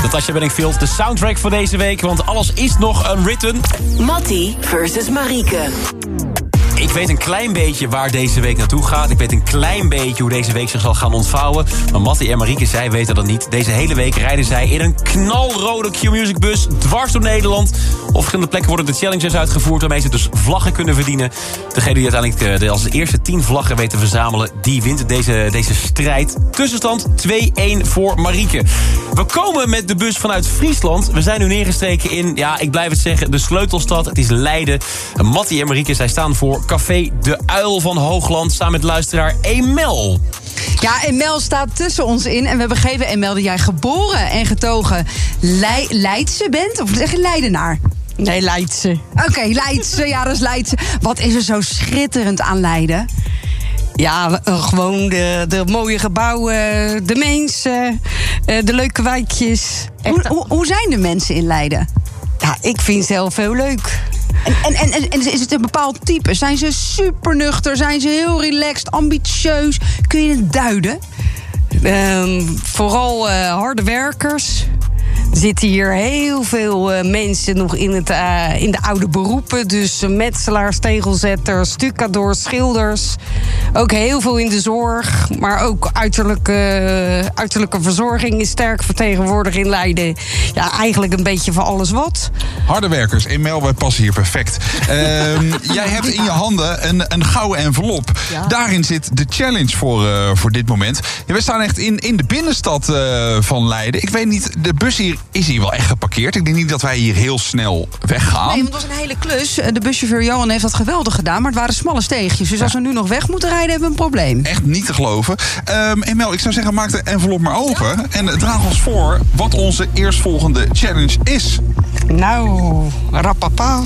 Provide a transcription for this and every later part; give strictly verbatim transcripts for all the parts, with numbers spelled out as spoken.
Natasha Bedingfield, de soundtrack voor deze week, want alles is nog unwritten. Mattie versus Marieke. Ik weet een klein beetje waar deze week naartoe gaat. Ik weet een klein beetje hoe deze week zich zal gaan ontvouwen. Maar Mattie en Marieke, zij weten dat niet. Deze hele week rijden zij in een knalrode Q-Music bus dwars door Nederland. Op verschillende plekken worden de challenges uitgevoerd, waarmee ze dus vlaggen kunnen verdienen. Degene die uiteindelijk de, als de eerste tien vlaggen weet te verzamelen, die wint deze, deze strijd. Tussenstand twee-een voor Marieke. We komen met de bus vanuit Friesland. We zijn nu neergestreken in, ja, ik blijf het zeggen, de sleutelstad. Het is Leiden. Mattie en Marieke, zij staan voor Café De Uil van Hoogland, samen met luisteraar Emel. Ja, Emel staat tussen ons in. En we begrepen, Emel, dat jij geboren en getogen Le- Leidse bent. Of zeg je Leidenaar? Nee, Leidse. Oké, okay, Leidse. Ja, dat is Leidse. Wat is er zo schitterend aan Leiden? Ja, gewoon de, de mooie gebouwen, de mensen, de leuke wijkjes. Hoe, hoe, hoe zijn de mensen in Leiden? Ja, ik vind zelf heel leuk. En, en, en, en is het een bepaald type? Zijn ze super nuchter? Zijn ze heel relaxed, ambitieus? Kun je het duiden? Um, vooral uh, harde werkers. Er zitten hier heel veel uh, mensen nog in, het, uh, in de oude beroepen. Dus uh, metselaars, tegelzetters, stucadoors, schilders. Ook heel veel in de zorg. Maar ook uiterlijke, uh, uiterlijke verzorging is sterk vertegenwoordigd in Leiden. Ja, eigenlijk een beetje van alles wat. Harde werkers, Emel, wij passen hier perfect. Uh, jij hebt in je handen een, een gouden envelop. Ja. Daarin zit de challenge voor, uh, voor dit moment. Ja, we staan echt in, in de binnenstad uh, van Leiden. Ik weet niet, de bus hier is hier wel echt geparkeerd. Ik denk niet dat wij hier heel snel weggaan. Nee, want het was een hele klus. De buschauffeur Johan heeft dat geweldig gedaan, maar het waren smalle steegjes. Dus ja. als we nu nog weg moeten rijden, hebben we een probleem. Echt niet te geloven. Um, Emel, ik zou zeggen, maak de envelop maar open. Ja. En draag ons voor wat onze eerstvolgende challenge is. Nou, rapapa.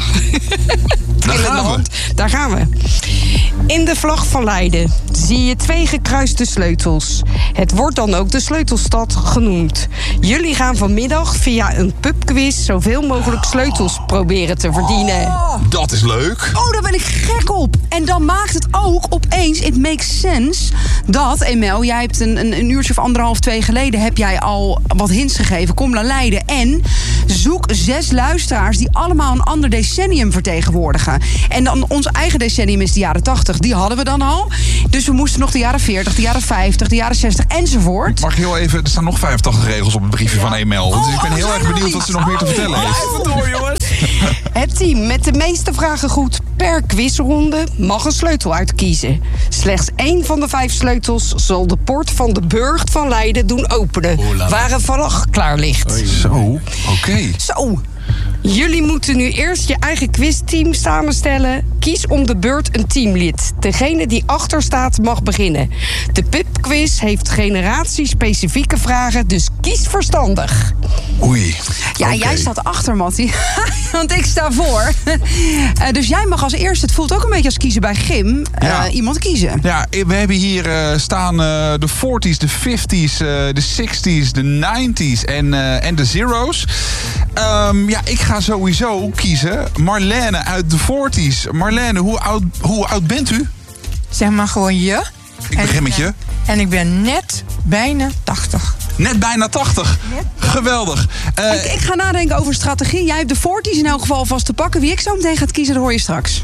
Daar gaan we. Daar gaan we. In de vlag van Leiden zie je twee gekruiste sleutels. Het wordt dan ook de sleutelstad genoemd. Jullie gaan vanmiddag via een pubquiz zoveel mogelijk sleutels proberen te verdienen. Oh, dat is leuk. Oh, daar ben ik gek op. En dan maakt het ook opeens, it makes sense, dat, Emel, jij hebt een, een, een uurtje of anderhalf, twee geleden heb jij al wat hints gegeven. Kom naar Leiden en zoek zes luisteraars die allemaal een ander decennium vertegenwoordigen. En dan ons eigen decennium is de jaren tachtig. Die hadden we dan al. Dus we moesten nog de jaren veertig, de jaren vijftig, de jaren zestig enzovoort. Mag ik heel even, er staan nog vijfentachtig regels op het briefje ja. van Emel. Oh, dus ik ben oh, heel erg benieuwd wat ze nog meer te vertellen oh, heeft. Even door, jongens. Het team met de meeste vragen goed per quizronde mag een sleutel uitkiezen. Slechts één van de vijf sleutels zal de poort van de burcht van Leiden doen openen. Oh, waar een vlag klaar ligt. Oei. Zo, oké. Okay. Zo. Jullie moeten nu eerst je eigen quizteam samenstellen. Kies om de beurt een teamlid. Degene die achter staat mag beginnen. De pubquiz heeft generatiespecifieke vragen, dus kies verstandig. Oei. Ja, okay. Jij staat achter, Mattie. Want ik sta voor. uh, dus jij mag als eerste, het voelt ook een beetje als kiezen bij gym, ja. uh, iemand kiezen. Ja, we hebben hier uh, staan uh, de forties, de fifties, uh, de sixties, de nineties en, uh, en de zeros. Um, ja, ik ga sowieso kiezen Marlene uit de forties. Marlene, hoe oud, hoe oud bent u? Zeg maar gewoon je. Ik begin en, met je. En ik ben net bijna tachtig. Net bijna tachtig. Net. Geweldig. Uh, ik, ik ga nadenken over strategie. Jij hebt de forties in elk geval vast te pakken. Wie ik zo meteen gaat kiezen, dat hoor je straks.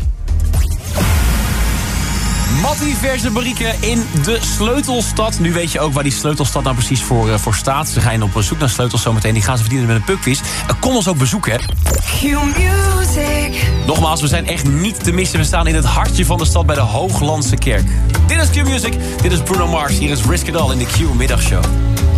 Mattie versus Marieke in de sleutelstad. Nu weet je ook waar die sleutelstad nou precies voor, uh, voor staat. Ze gaan op zoek naar sleutels zometeen. Die gaan ze verdienen met een pubquiz. Uh, kom ons ook bezoeken, hè. Q-Music. Nogmaals, we zijn echt niet te missen. We staan in het hartje van de stad bij de Hooglandse Kerk. Dit is Q-Music. Dit is Bruno Mars. Hier is Risk It All in de Q-middagshow.